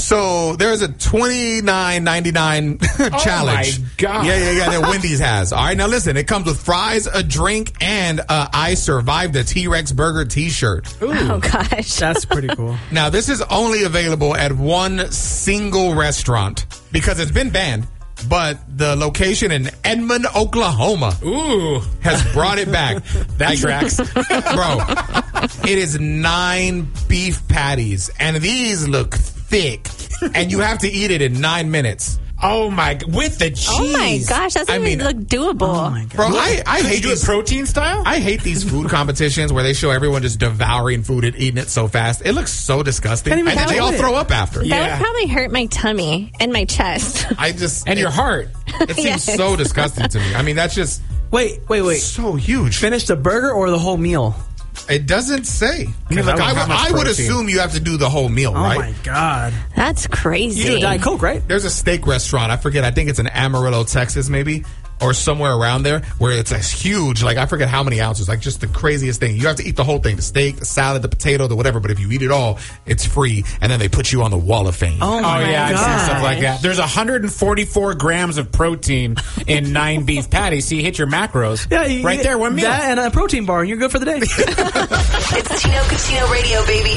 So there's a $29.99 challenge. Oh my God. Yeah, that Wendy's has. All right, now listen, it comes with fries, a drink, and I Survived a T-Rex Burger t-shirt. Ooh. Oh, gosh. That's pretty cool. Now, this is only available at one single restaurant because it's been banned. But the location in Edmond, Oklahoma, has brought it back. That tracks. Bro, it is 9 beef patties, and these look thick, and you have to eat it in 9 minutes. Oh my! With the cheese. Oh my gosh, that doesn't even look doable. Oh my God. Bro, I hate do it protein style. I hate these food competitions where they show everyone just devouring food and eating it so fast. It looks so disgusting, and then they all throw up after. That would probably hurt my tummy and my chest. And your heart. It seems so disgusting to me. I mean, that's just wait. So huge. Finish the burger or the whole meal? It doesn't say. I would assume you have to do the whole meal, right? Oh my God. That's crazy. You do a Diet Coke, right? There's a steak restaurant. I forget. I think it's in Amarillo, Texas, maybe, or somewhere around there, where it's a huge, I forget how many ounces, just the craziest thing. You have to eat the whole thing, the steak, the salad, the potato, the whatever, but if you eat it all, it's free, and then they put you on the Wall of Fame. Oh my yeah, God. I've seen stuff like that. There's 144 grams of protein in 9 beef patties, so you hit your macros. Yeah, right there, one meal. That and a protein bar, and you're good for the day. It's Tino Coutinho Radio, baby.